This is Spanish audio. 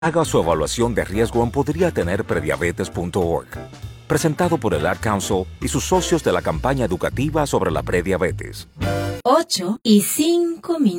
Haga su evaluación de riesgo en podriatenerprediabetes.org. Presentado por el Ad Council y sus socios de la campaña educativa sobre la prediabetes. 8:05